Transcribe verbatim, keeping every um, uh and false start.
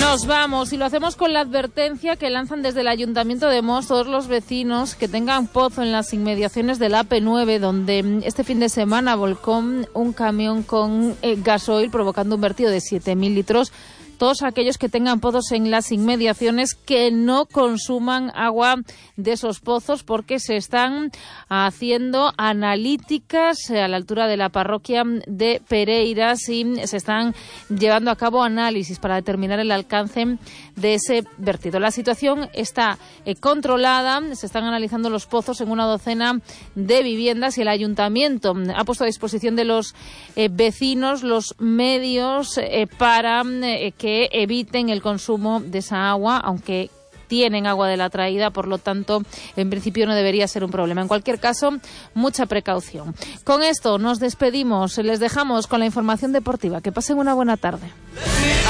Nos vamos y lo hacemos con la advertencia que lanzan desde el Ayuntamiento de Mos todos los vecinos que tengan pozo en las inmediaciones del A P nueve, donde este fin de semana volcó un camión con eh, gasoil provocando un vertido de siete mil litros. Todos aquellos que tengan pozos en las inmediaciones que no consuman agua de esos pozos, porque se están haciendo analíticas a la altura de la parroquia de Pereiras y se están llevando a cabo análisis para determinar el alcance de ese vertido. La situación está eh, controlada, se están analizando los pozos en una docena de viviendas y el ayuntamiento ha puesto a disposición de los eh, vecinos los medios eh, para eh, que que eviten el consumo de esa agua, aunque tienen agua de la traída, por lo tanto, en principio no debería ser un problema. En cualquier caso, mucha precaución. Con esto nos despedimos, les dejamos con la información deportiva. Que pasen una buena tarde.